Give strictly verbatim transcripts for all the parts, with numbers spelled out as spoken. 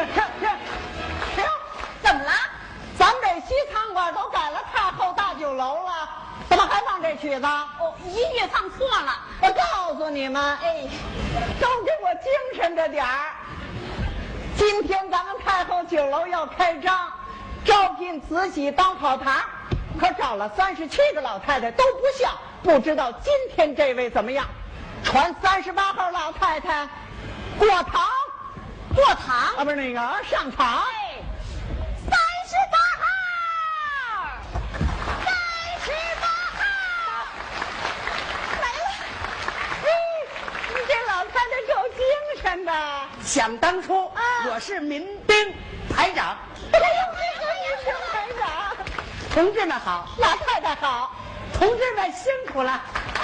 停停停！ 怎么了？ 咱们这西餐馆都改了太后大酒楼了，怎么还放这曲子？ 哦，音乐放错了。 我告诉你们， 哎， 都给我精神着点儿。今天咱们太后酒楼要开张，招聘慈禧当跑堂，可找了三十七个老太太都不像，不知道今天这位怎么样？传三十八号老太太过堂， 过堂啊，不是那个上场。 哎，三十八号，三十八号，来了。 嘿，你这老太太够精神的。 想当初， 啊我是民兵排长。 哎呦，这个也是排长。 同志们好， 老太太好。 同志们辛苦了。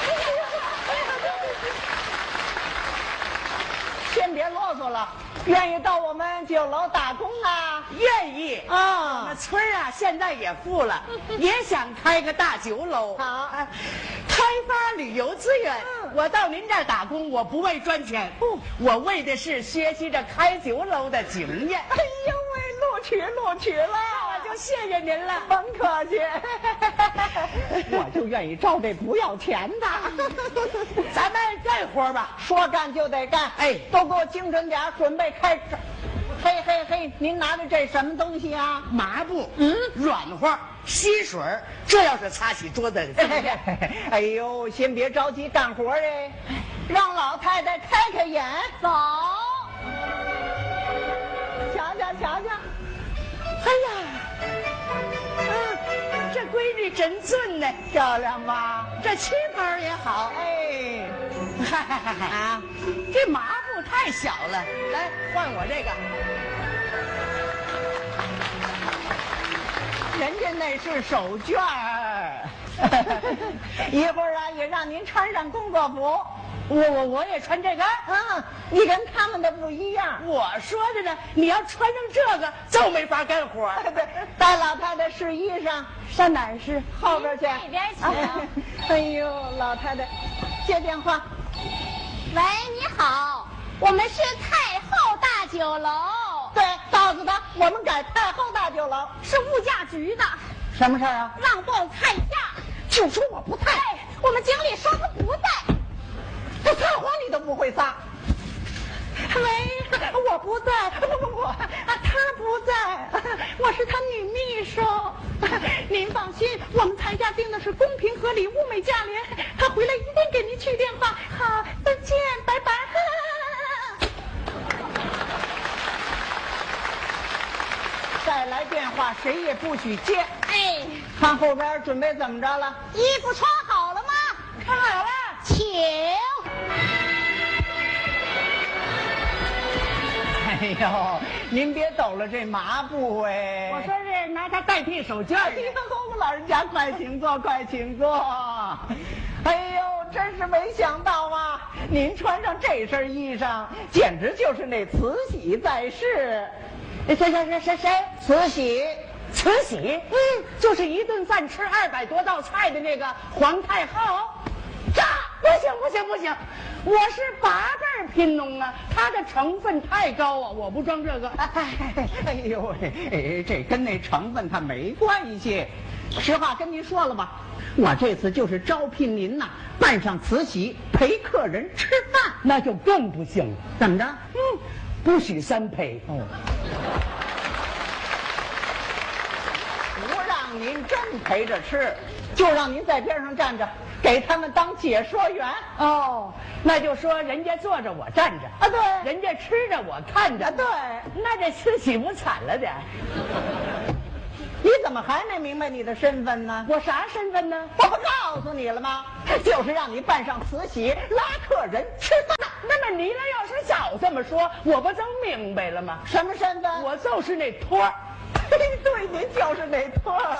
先别啰嗦了，愿意到我们酒楼打工啊？ 愿意啊我们村儿啊，现在也富了，也想开个大酒楼。 好哎开发旅游资源。 嗯我到您这儿打工，我不为赚钱，我为的是学习着开酒楼的经验。 哎呦喂，录取录取了， 我就谢谢您了。 甭客气。我就愿意招这不要钱的。 咱们干活吧。 说干就得干， 哎都给我精神点儿，准备开始。嘿嘿嘿，您拿着这什么东西啊？ 麻布，嗯，软和，吸水儿，这要是擦起桌子，怎么样？ 哎呦，先别着急干活哎，让老太太开开眼。 走， 瞧瞧瞧瞧， 哎呀，啊，这闺女真俊呢， 漂亮吧？ 这旗袍也好。 哎， 嗨嗨嗨嗨啊， 这麻布太小了，来换我这个。 人家那是手绢儿。一会儿啊，也让您穿上工作服。 我我我也穿这个。 嗯，你跟他们的不一样。 我说的呢，你要穿上这个就没法干活。 对，带老太太试衣裳，上哪儿试？后边去。 那边请。 哎呦，老太太，接电话。 喂，你好，我们是太后大酒楼， 对，告诉他我们改太后大酒楼。 是物价局的， 什么事儿啊？ 让报菜价。 就说我不在， 哎，我们经理说他不在。 这撒谎你都不会撒。喂，我不在，不不不，啊，他不在，我是他女秘书。您放心，我们菜价定的是公平合理、物美价廉。他回来一定给您去电话。好，再见，拜拜。再来电话，谁也不许接。 哎， 看后边准备怎么着了？ 衣服穿好了吗？ 看好了。 请。 哎呦，您别抖了这麻布哎！ 我说是拿它代替手绢儿哎呦，老人家快请坐，快请坐。哎呦，真是没想到啊！您穿上这身衣裳，简直就是那慈禧在世。 谁谁谁谁谁？ 慈禧， 慈禧，嗯，就是一顿饭吃二百多道菜的那个皇太后。这不行不行不行，我是八辈儿贫农啊，它的成分太高啊，我不装这个。 哎哎呦喂，哎，这跟那成分它没关系。实话跟您说了吧，我这次就是招聘您呐，扮上慈禧陪客人吃饭， 那就更不行了。 怎么着？ 嗯，不许三陪。 哦，不让您真陪着吃，就让您在边上站着，给他们当解说员。 哦，那就说人家坐着我站着啊，对， 人家吃着我看着。 啊，对， 那这慈禧不惨了点？ 你怎么还没明白你的身份呢？ 我啥身份呢？ 我不告诉你了吗？就是让你扮上慈禧拉客人吃饭。 那么你那要是早这么说，我不就明白了吗？ 什么身份？ 我就是那托儿。 对，您就是那托儿。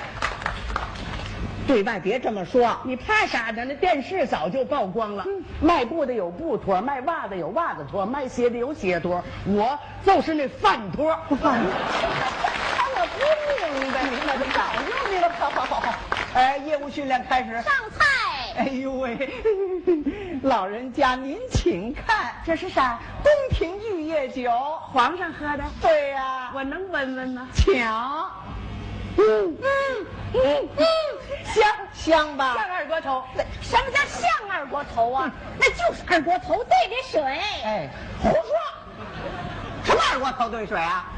对外别这么说， 你怕啥呢？那电视早就曝光了。嗯、卖布的有布托，卖袜子有袜子托，卖鞋的有鞋托，我就是那饭托。 饭托。我不明白，明白就早就明白。好好好好，哎，业务训练开始。 上菜。 哎呦喂，老人家您请看， 这是啥？ 宫廷御宴月酒， 皇上喝的。 对呀、 我能闻闻吗？ 请。 嗯嗯嗯嗯，香香吧？ 像二锅头。 什么叫像二锅头啊？那就是二锅头兑的水。 哎，胡说！什么二锅头兑水啊？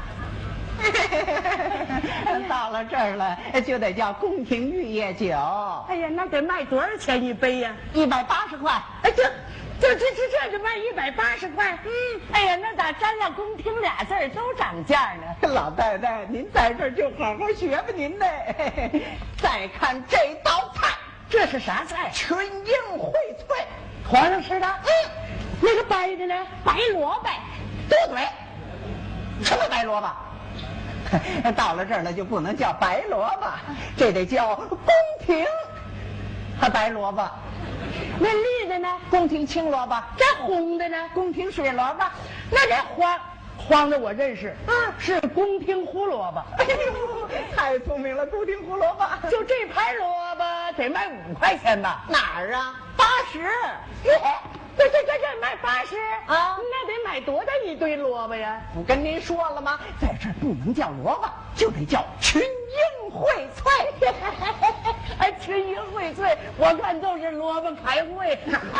到了这儿了，就得叫宫廷玉液酒。 哎呀，那得卖多少钱一杯呀？ 一百八十块。 哎，这这这这这就卖一百八十块。嗯，哎呀，那咋沾了宫廷俩字儿都涨价呢？ 老太太，您在这儿就好好学吧您的。再看这道菜， 这是啥菜？ 群英荟萃。 皇上吃的？嗯，那个白的呢？ 白萝卜。 多嘴。什么白萝卜？到了这儿了就不能叫白萝卜，这得叫宫廷和白萝卜。 那绿的呢？ 宫廷青萝卜。 这红的呢？ 宫廷水萝卜。 那这黄黄的我认识，嗯，是宫廷胡萝卜。 哎呦，太聪明了，宫廷胡萝卜。 就这盘萝卜得卖五块钱吧？ 哪儿啊？八十。 这这这这卖八十啊？ 那得买多大一堆萝卜呀？ 我跟您说了吗？在这儿不能叫萝卜，就得叫群英荟萃。 哎，群英荟萃，我看都是萝卜开会。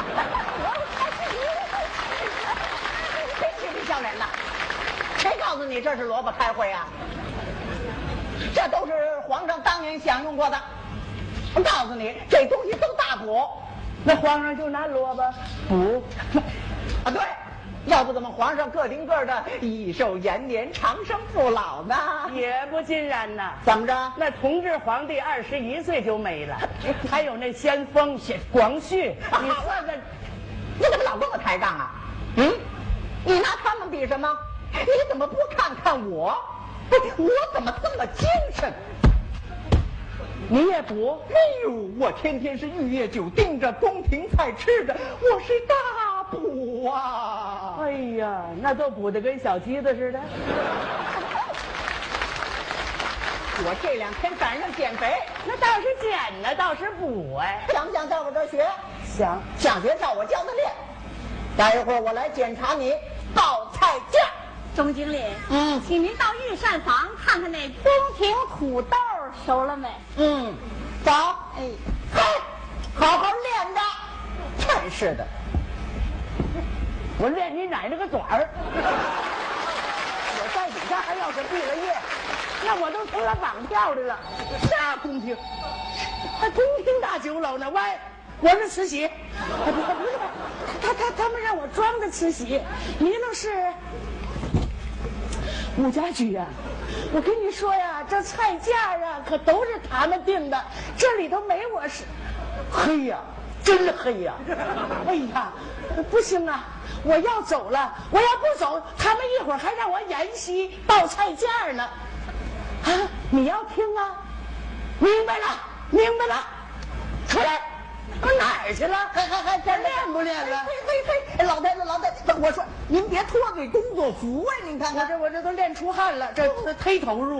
别嬉皮笑脸的，谁告诉你这是萝卜开会啊？这都是皇上当年享用过的。我告诉你，这东西都大补。 那皇上就拿萝卜补啊？对，要不怎么皇上个顶个的益寿延年、长生不老呢？ 也不尽然呐。 怎么着？ 那同治皇帝二十一岁就没了，还有那先锋广旭，你算算， 你怎么老跟我抬杠啊？嗯，你拿他们比什么？你怎么不看看我？我怎么这么精神？ 你也补？ 哎呦，我天天是玉液酒盯着，宫廷菜吃着，我是大补啊！ 哎呀，那都补得跟小鸡子似的。 我这两天赶上减肥， 那倒是减呢，倒是补哎。 想不想在我这儿学？ 想， 想学照我教的练。待一会儿我来检查你报菜价。 钟经理， 嗯， 请您到御膳房看看那宫廷土豆熟了没？ 嗯，走。哎，嘿，好好练着。真是的， 我练你奶奶个短儿！我在底下还要是毕了业，那我都成了绑票的了。啥宫廷？还宫廷大酒楼呢？喂，我是慈禧。哎，不是不是，他他他们让我装的慈禧，你那是武家驹呀。我跟你说呀，这菜价啊可都是他们定的，这里头没我是。黑呀，真黑呀！哎呀，不行啊，我要走了，我要不走，他们一会儿还让我演戏报菜价呢。啊，你要听啊？明白了，明白了，出来。我哪儿去了？ 还还还这练不练了？ 嘿嘿嘿，老太太老太太，我说您别脱罪工作服啊！您看看， 我这我这都练出汗了，这忒投入。